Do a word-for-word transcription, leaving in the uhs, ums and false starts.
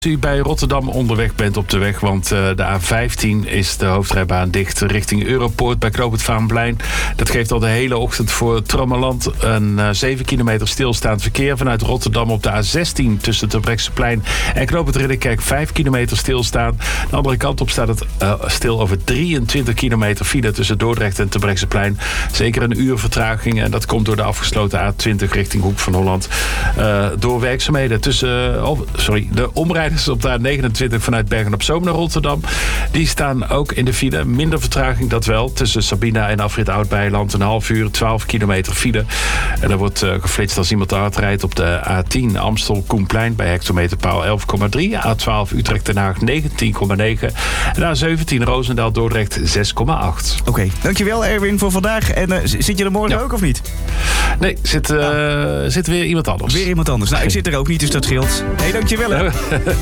Als u bij Rotterdam onderweg bent op de weg, want uh, de A vijftien is de hoofdrijbaan dicht richting Europoort bij Knoop het Vaanplein. Dat geeft al de hele ochtend voor Trommeland een uh, zeven kilometer stilstaand verkeer. Vanuit Rotterdam op de A zestien tussen het Terbrechtseplein en Knoop het Ridderkerk vijf kilometer stilstaan. De andere kant op staat het uh, stil over drieëntwintig kilometer file tussen Dordrecht en Terbrechtseplein. Zeker een uur vertraging en dat komt door de afgesloten A twintig richting Hoek van Holland. Uh, door werkzaamheden tussen, uh, oh, sorry, de omrijding op de A negenentwintig vanuit Bergen-op-Zoom naar Rotterdam. Die staan ook in de file. Minder vertraging, dat wel. Tussen Sabina en Afrit Oud-Beijerland een half uur, twaalf kilometer file. En er wordt uh, geflitst als iemand te hard rijdt op de A tien Amstel-Koenplein bij hectometerpaal elf komma drie. A twaalf Utrecht-Den Haag negentien komma negen. En A zeventien Roosendaal-Dordrecht zes komma acht. Oké, okay, dankjewel Erwin voor vandaag. En uh, zit je er morgen ja. ook of niet? Nee, zit, uh, ah. zit weer iemand anders. Weer iemand anders. Nou, ik zit er ook niet, dus dat scheelt. Hé, hey, dankjewel.